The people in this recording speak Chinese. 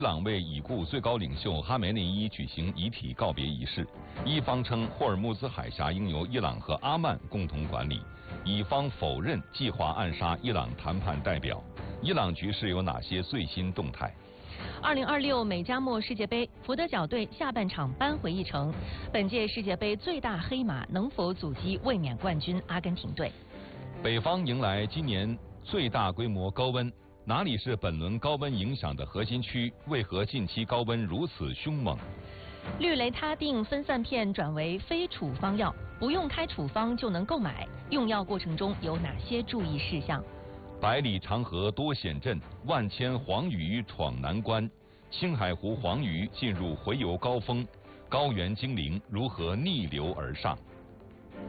伊朗为已故最高领袖哈梅内伊举行遗体告别仪式，伊方称霍尔木兹海峡应由伊朗和阿曼共同管理，乙方否认计划暗杀伊朗谈判代表。伊朗局势有哪些最新动态 ？2026美加墨世界杯，福德角队下半场扳回一城。本届世界杯最大黑马能否阻击卫冕冠军阿根廷队？ 北方迎来今年最大规模高温。哪里是本轮高温影响的核心区？为何近期高温如此凶猛？ 氯雷他定分散片转为非处方药，不用开处方就能购买，用药过程中有哪些注意事项？ 百里长河多险阵，万千黄鱼闯难关。青海湖黄鱼进入洄游高峰，高原精灵如何逆流而上？